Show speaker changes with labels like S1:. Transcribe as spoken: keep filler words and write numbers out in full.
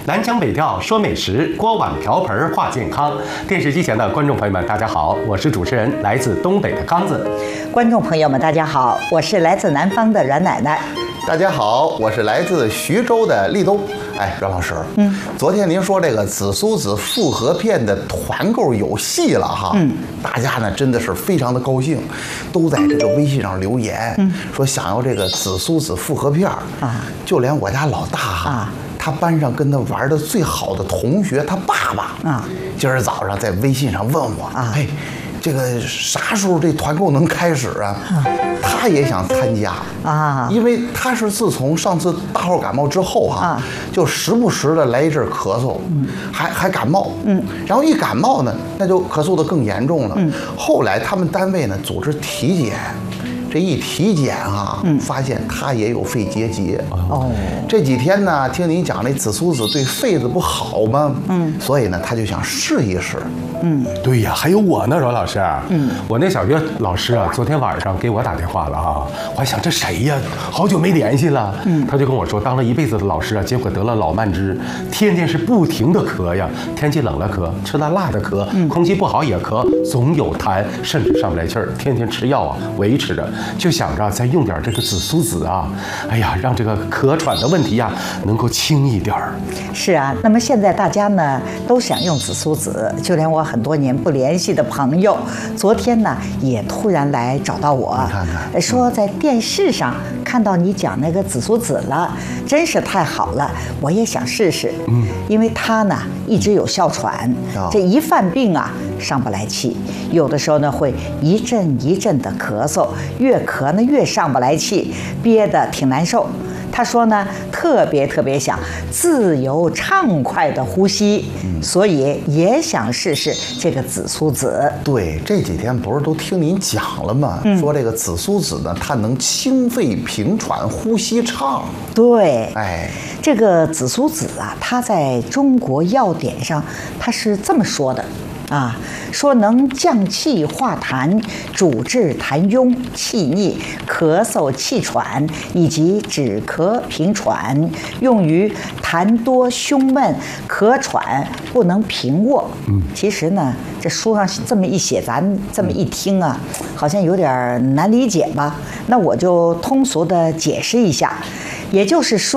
S1: 南腔北调说美食，锅碗瓢盆话健康。电视机前的观众朋友们，大家好，我是主持人，来自东北的刚子。
S2: 观众朋友们，大家好，我是来自南方的阮奶奶。
S3: 大家好，我是来自徐州的立冬。哎，阮老师，嗯，昨天您说这个紫苏子复合片的团购有戏了哈，嗯，大家呢真的是非常的高兴，都在这个微信上留言，嗯，说想要这个紫苏子复合片啊，就连我家老大哈。啊他班上跟他玩的最好的同学，他爸爸啊，今儿早上在微信上问我啊，哎，这个啥时候这团购能开始啊？他也想参加啊，因为他是自从上次大号感冒之后哈、啊，就时不时的来一阵咳嗽，嗯，还还感冒，嗯，然后一感冒呢，那就咳嗽的更严重了。嗯，后来他们单位呢组织体检。这一体检啊，嗯、发现他也有肺结节。哦，这几天呢，听您讲那紫苏子对肺子不好吗？嗯，所以呢，他就想试一试。
S1: 嗯，对呀，还有我呢，阮老师。嗯，我那小学老师啊，昨天晚上给我打电话了啊，我还想这谁呀？好久没联系了。嗯，他就跟我说，当了一辈子的老师啊，结果得了老慢支，天天是不停的咳呀，天气冷了咳，吃了辣的咳，嗯、空气不好也咳，总有痰，甚至上不来气儿，天天吃药啊维持着。就想着再用点这个紫苏子啊，哎呀，让这个咳喘的问题呀、啊、能够轻一点儿。
S2: 是啊，那么现在大家呢都想用紫苏子，就连我很多年不联系的朋友，昨天呢也突然来找到我，
S3: 你看看，
S2: 说在电视上看到你讲那个紫苏子了，真是太好了，我也想试试。嗯，因为他呢一直有哮喘，哦、这一犯病啊上不来气，有的时候呢会一阵一阵的咳嗽。越咳呢越上不来气，憋得挺难受。他说呢，特别特别想自由畅快的呼吸，嗯、所以也想试试这个紫苏子。
S3: 对，这几天不是都听您讲了吗？嗯、说这个紫苏子呢，它能清肺平喘、呼吸畅。
S2: 对，
S3: 哎，
S2: 这个紫苏子啊，它在中国药典上它是这么说的。啊，说能降气化痰，主治痰痈、气逆、咳嗽、气喘以及止咳平喘，用于痰多、胸闷、咳喘不能平卧。嗯，其实呢，这书上这么一写，咱这么一听啊，好像有点难理解吧？那我就通俗的解释一下，也就是说。